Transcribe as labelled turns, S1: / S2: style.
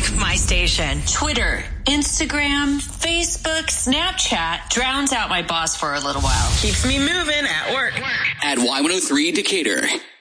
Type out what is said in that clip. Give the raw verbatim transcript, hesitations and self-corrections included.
S1: my station. Twitter, Instagram, Facebook, Snapchat drowns out my boss for a little while.
S2: Keeps me moving at work.
S3: At Y one oh three Decatur.